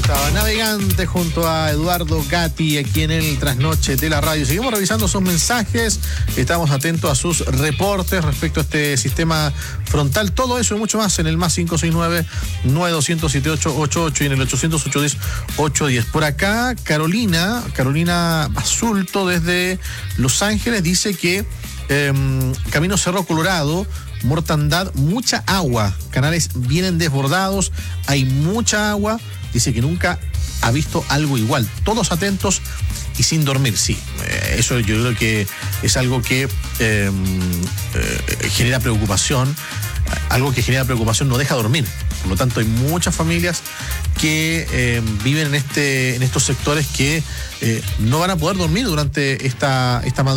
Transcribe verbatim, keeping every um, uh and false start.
estaba Navegante junto a Eduardo Gatti aquí en el Trasnoche de la Radio. Seguimos revisando sus mensajes, estamos atentos a sus reportes respecto a este sistema frontal. Todo eso y mucho más en el más cinco seis nueve, nueve dos cero siete ocho ocho ocho y en el ochocientos, ochocientos diez, ochocientos diez. Por acá, Carolina, Carolina Basulto desde Los Ángeles dice que eh, Camino Cerro Colorado, mortandad, mucha agua, canales vienen desbordados, hay mucha agua. Dice que nunca ha visto algo igual. Todos atentos y sin dormir, sí. Eh, eso yo creo que es algo que eh, eh, genera preocupación. Algo que genera preocupación no deja dormir. Por lo tanto, hay muchas familias que eh, viven en este en estos sectores que eh, no van a poder dormir durante esta, esta madrugada.